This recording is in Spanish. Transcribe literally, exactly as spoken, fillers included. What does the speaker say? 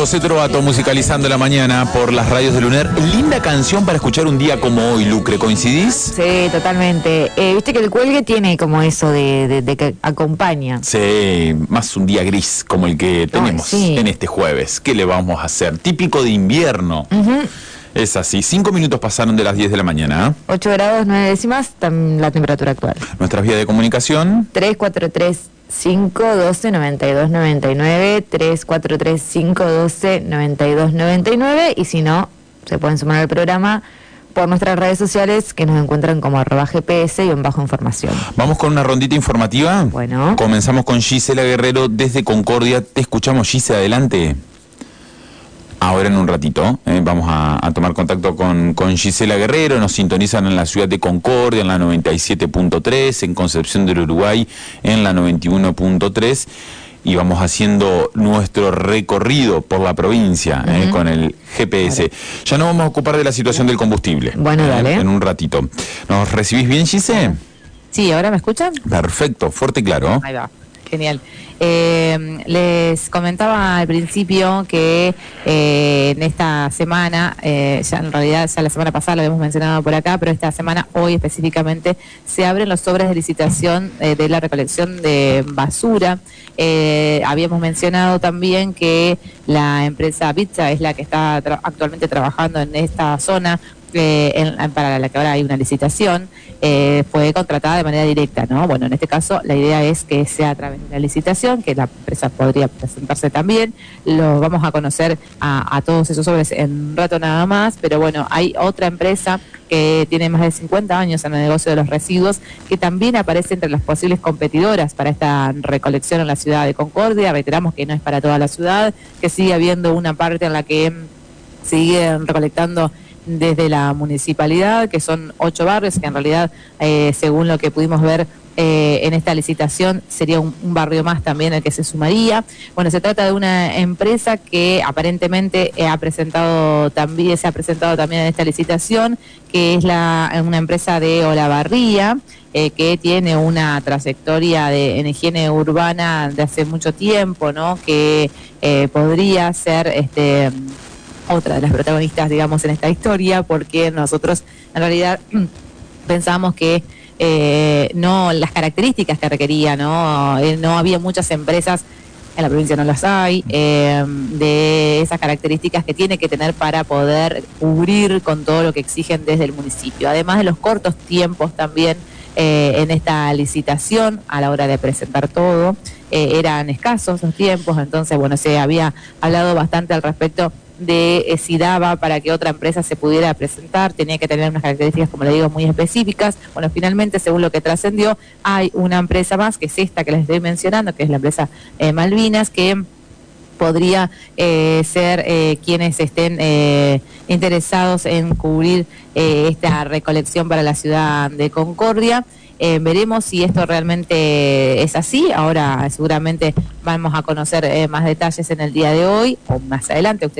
José Trovato musicalizando la mañana por las radios de Luner. Linda canción para escuchar un día como hoy, Lucre, ¿coincidís? Sí, totalmente. Eh, Viste que el cuelgue tiene como eso de, de, de que acompaña. Sí, más un día gris como el que tenemos Ay, sí. en este jueves. ¿Qué le vamos a hacer? Típico de invierno. Uh-huh. Es así. Cinco minutos pasaron de las diez de la mañana. ¿eh? ocho grados, nueve décimas, tam, la temperatura actual. Nuestras vías de comunicación. tres cuatro tres, cinco uno dos, nueve dos nueve nueve, tres cuatro tres, cinco uno dos, nueve dos nueve nueve, y si no, se pueden sumar al programa por nuestras redes sociales, que nos encuentran como arroba G P S y en bajo información. Vamos con una rondita informativa. Bueno. Comenzamos con Gisela Guerrero desde Concordia. Te escuchamos, Gise, adelante. Ahora en un ratito eh, vamos a, a tomar contacto con, con Gisela Guerrero. Nos sintonizan en la ciudad de Concordia en la noventa y siete punto tres, en Concepción del Uruguay en la noventa y uno punto tres, y vamos haciendo nuestro recorrido por la provincia uh-huh. eh, con el G P S. Vale. Ya nos vamos a ocupar de la situación del combustible. Bueno, eh, dale. En un ratito. ¿Nos recibís bien, Gise? Sí, ¿ahora me escuchan? Perfecto, fuerte y claro. Ahí va. Genial. Eh, les comentaba al principio que eh, en esta semana, eh, ya en realidad ya la semana pasada lo habíamos mencionado por acá, pero esta semana, hoy específicamente, se abren los sobres de licitación eh, de la recolección de basura. Eh, habíamos mencionado también que la empresa Pizza es la que está tra- actualmente trabajando en esta zona. Eh, en, para la que ahora hay una licitación, eh, fue contratada de manera directa, ¿no? Bueno, en este caso la idea es que sea a través de una licitación, que la empresa podría presentarse también. Los vamos a conocer a, a todos esos sobres en un rato nada más, pero bueno, hay otra empresa que tiene más de cincuenta años en el negocio de los residuos, que también aparece entre las posibles competidoras para esta recolección en la ciudad de Concordia. Reiteramos que no es para toda la ciudad, que sigue habiendo una parte en la que siguen recolectando desde la municipalidad, que son ocho barrios, que en realidad, eh, según lo que pudimos ver eh, en esta licitación, sería un, un barrio más también el que se sumaría. Bueno, se trata de una empresa que aparentemente eh, ha presentado también, se ha presentado también en esta licitación, que es la, una empresa de Olavarría, eh, que tiene una trayectoria de, en higiene urbana de hace mucho tiempo, ¿no? Que eh, podría ser este otra de las protagonistas, digamos, en esta historia, porque nosotros en realidad pensamos que eh, no las características que requería, ¿no? Eh, no había muchas empresas, en la provincia no las hay, eh, de esas características que tiene que tener para poder cubrir con todo lo que exigen desde el municipio. Además de los cortos tiempos también eh, en esta licitación, a la hora de presentar todo, eh, eran escasos los tiempos, entonces, bueno, se había hablado bastante al respecto de eh, si daba para que otra empresa se pudiera presentar, tenía que tener unas características, como le digo, muy específicas. Bueno, finalmente, según lo que trascendió, hay una empresa más, que es esta que les estoy mencionando, que es la empresa eh, Malvinas, que podría eh, ser eh, quienes estén eh, interesados en cubrir eh, esta recolección para la ciudad de Concordia. Eh, veremos si esto realmente es así. Ahora seguramente vamos a conocer eh, más detalles en el día de hoy o más adelante. Usted